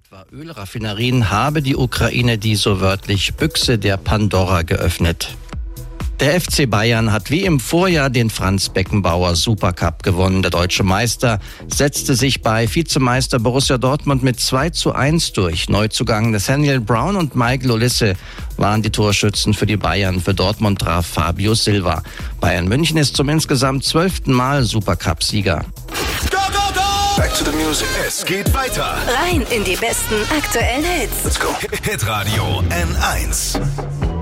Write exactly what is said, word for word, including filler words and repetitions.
etwa Ölraffinerien habe die Ukraine die so wörtlich Büchse der Pandora geöffnet. Der F C Bayern hat wie im Vorjahr den Franz Beckenbauer Supercup gewonnen. Der deutsche Meister setzte sich bei Vizemeister Borussia Dortmund mit zwei zu eins durch. Neuzugang Nathaniel Brown und Michael Olise waren die Torschützen für die Bayern. Für Dortmund traf Fabio Silva. Bayern München ist zum insgesamt zwölften Mal Supercup-Sieger. Back to the music. Es geht weiter. Rein in die besten aktuellen Hits. Let's go. Hitradio N eins.